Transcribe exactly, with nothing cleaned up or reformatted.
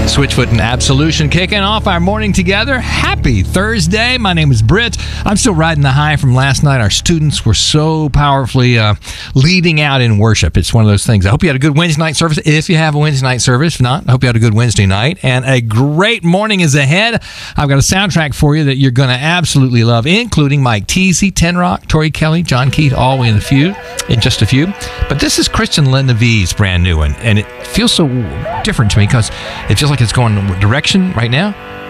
Switchfoot and Absolution kicking off our morning together. Happy Thursday. My name is Britt. I'm still riding the high from last night. Our students were so powerfully uh, leading out in worship. It's one of those things. I hope you had a good Wednesday night service. If you have a Wednesday night service, if not, I hope you had a good Wednesday night. And a great morning is ahead. I've got a soundtrack for you that you're going to absolutely love, including Mike Teasy, Ten Rock, Tori Kelly, John Keith, all in a few, in just a few. But this is Christian Lenavi's brand new one, and it feels so different to me because it feels like it's going in a direction right now